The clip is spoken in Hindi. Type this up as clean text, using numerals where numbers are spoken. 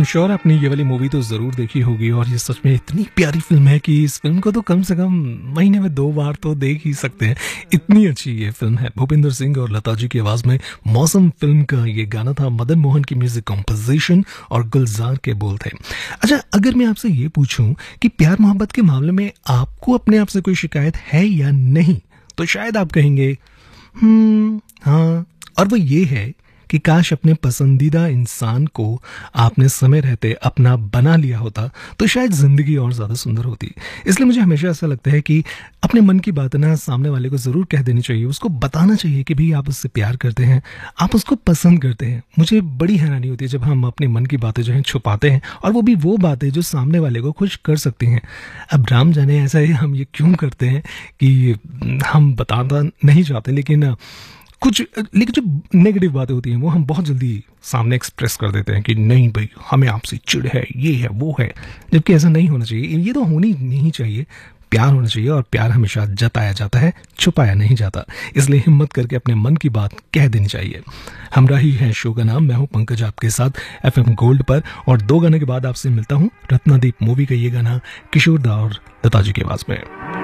I'm sure आपने ये वाली मूवी तो ज़रूर देखी होगी और ये सच में इतनी प्यारी फ़िल्म है कि इस फ़िल्म को तो कम से कम महीने में 2 बार तो देख ही सकते हैं। इतनी अच्छी ये फ़िल्म है। भूपिंदर सिंह और लता जी की आवाज़ में मौसम फ़िल्म का ये गाना था। मदन मोहन की म्यूज़िक कंपोज़िशन और गुलजार के बोल थे। अच्छा, अगर मैं आपसे ये पूछूं कि प्यार मोहब्बत के मामले में आपको अपने आप से कोई शिकायत है या नहीं, तो शायद आप कहेंगे हाँ, और वो ये है कि काश अपने पसंदीदा इंसान को आपने समय रहते अपना बना लिया होता तो शायद ज़िंदगी और ज़्यादा सुंदर होती। इसलिए मुझे हमेशा ऐसा लगता है कि अपने मन की बात ना सामने वाले को ज़रूर कह देनी चाहिए, उसको बताना चाहिए कि भाई आप उससे प्यार करते हैं, आप उसको पसंद करते हैं। मुझे बड़ी हैरानी होती है जब हम अपने मन की बातें जो हैं छुपाते हैं, और वो भी वो बातें जो सामने वाले को खुश कर सकती हैं। अब राम जाने ऐसा है हम ये क्यों करते हैं कि हम बताना नहीं चाहते, लेकिन जो नेगेटिव बातें होती हैं वो हम बहुत जल्दी सामने एक्सप्रेस कर देते हैं कि नहीं भाई हमें आपसे चिढ़ है, ये है वो है, जबकि ऐसा नहीं होना चाहिए। ये तो होनी नहीं चाहिए। प्यार होना चाहिए और प्यार हमेशा जताया जाता है, छुपाया नहीं जाता। इसलिए हिम्मत करके अपने मन की बात कह देनी चाहिए। हमराही है शो का नाम, मैं हूं पंकज आपके साथ FM गोल्ड पर, और 2 गाने के बाद आपसे मिलता हूं। रत्नादीप मूवी का ये गाना किशोर दा और लता जी की आवाज में।